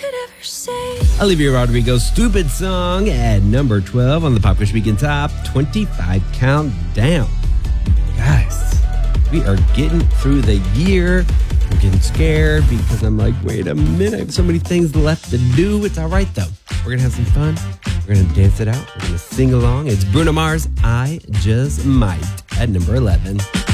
could ever say. Olivia Rodrigo's Stupid Song at number 12 on the Pop Culture Weekend Top 25 Countdown. Guys, we are getting through the year. I'm getting scared because I'm like, wait a minute, I have so many things left to do. It's all right, though. We're going to have some fun. We're going to dance it out. We're going to sing along. It's Bruno Mars, I Just Might, at number 11.